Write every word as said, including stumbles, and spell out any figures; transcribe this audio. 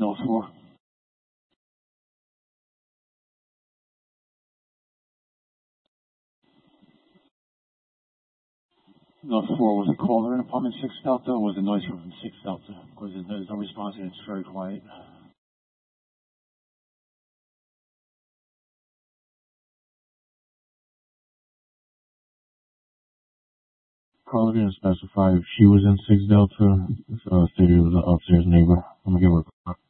North four. North four, was a caller in apartment six Delta, or was a noise from six Delta? Because there's no response and it's very quiet. Caller didn't specify if she was in six Delta, so stated it was an upstairs neighbor. I'm gonna give her a call.